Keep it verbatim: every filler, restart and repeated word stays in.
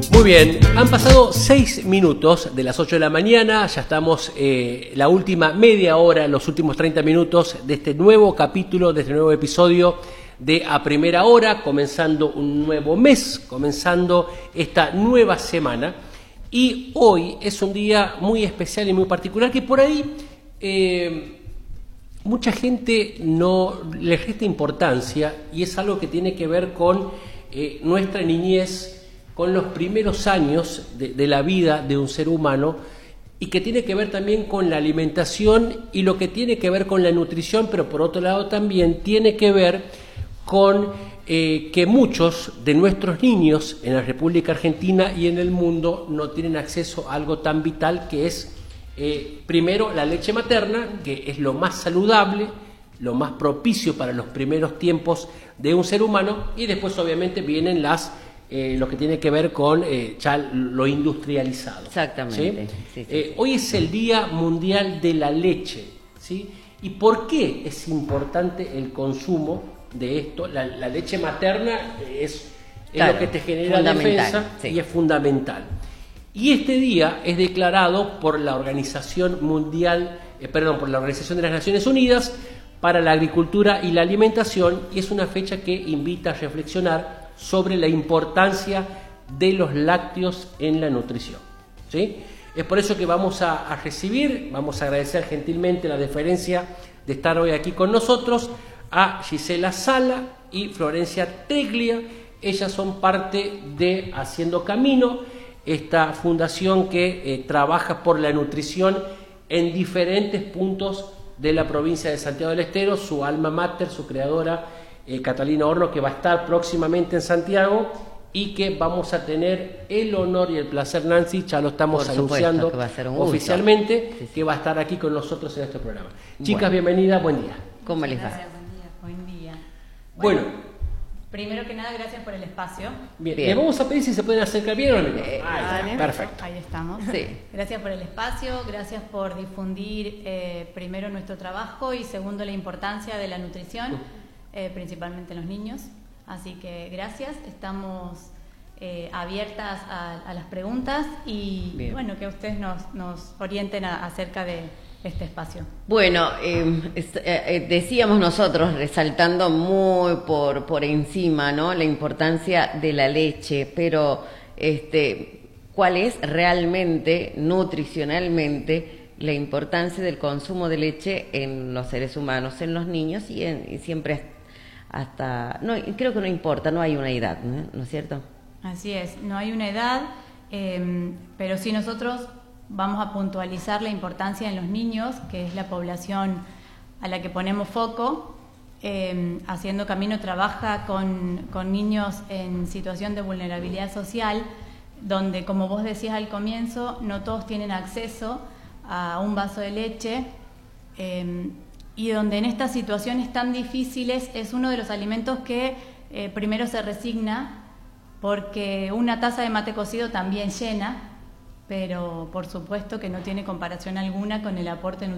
Muy bien, han pasado seis minutos de las ocho de la mañana, ya estamos eh, la última media hora, los últimos treinta minutos de este nuevo capítulo, de este nuevo episodio de A Primera Hora, comenzando un nuevo mes, comenzando esta nueva semana. Y hoy es un día muy especial y muy particular que por ahí eh, mucha gente no le resta importancia, y es algo que tiene que ver con eh, nuestra niñez, con los primeros años de, de la vida de un ser humano, y que tiene que ver también con la alimentación y lo que tiene que ver con la nutrición, pero por otro lado también tiene que ver con eh, que muchos de nuestros niños en la República Argentina y en el mundo no tienen acceso a algo tan vital que es, eh, primero, la leche materna, que es lo más saludable, lo más propicio para los primeros tiempos de un ser humano, y después obviamente vienen las Eh, lo que tiene que ver con eh, ya lo industrializado. Exactamente. ¿Sí? Sí, sí, eh, sí. Hoy es el Día Mundial de la Leche, ¿sí? ¿Y por qué es importante el consumo de esto? La, la leche materna es, es Claro, lo que te genera defensa, sí. y es fundamental. Y este día es declarado por la Organización Mundial, eh, perdón, por la Organización de las Naciones Unidas para la Agricultura y la Alimentación, y es una fecha que invita a reflexionar sobre la importancia de los lácteos en la nutrición, ¿sí? Es por eso que vamos a, a recibir, vamos a agradecer gentilmente la deferencia de estar hoy aquí con nosotros a Gisela Sala y Florencia Teglia. Ellas son parte de Haciendo Camino, esta fundación que eh, trabaja por la nutrición en diferentes puntos de la provincia de Santiago del Estero. Su alma mater, su creadora, Eh, Catalina Horno, que va a estar próximamente en Santiago, y que vamos a tener el honor y el placer, Nancy, ya lo estamos Por anunciando que va a ser un gusto. oficialmente, Sí, sí. que va a estar aquí con nosotros en este programa. Chicas, Bueno. bienvenidas, buen día. ¿Cómo les va? Gracias, buen día. Buen día. Bueno, Primero que nada, gracias por el espacio. bien. Bien. Les vamos a pedir si se pueden acercar bien o no. Eh, Ahí está, Vale, perfecto. Ahí estamos. Sí. Gracias por el espacio, gracias por difundir eh, primero nuestro trabajo y segundo la importancia de la nutrición, eh, principalmente en los niños. Así que gracias, estamos eh, abiertas a, a las preguntas y Bien. bueno, que ustedes nos, nos orienten a- acerca de este espacio. Bueno, eh, es- eh, eh, decíamos nosotros, resaltando muy por, por encima, ¿no?, la importancia de la leche, pero este, ¿cuál es realmente, nutricionalmente, la importancia del consumo de leche en los seres humanos, en los niños y, en, y siempre hasta... No, creo que no importa, no hay una edad, ¿no, ¿no es cierto? Así es, no hay una edad, eh, pero sí nosotros vamos a puntualizar la importancia en los niños, que es la población a la que ponemos foco. Eh, Haciendo Camino trabaja con, con niños en situación de vulnerabilidad social, donde, como vos decías al comienzo, no todos tienen acceso a un vaso de leche, eh, y donde en estas situaciones tan difíciles es uno de los alimentos que eh, primero se resigna, porque una taza de mate cocido también llena, pero por supuesto que no tiene comparación alguna con el aporte nutricional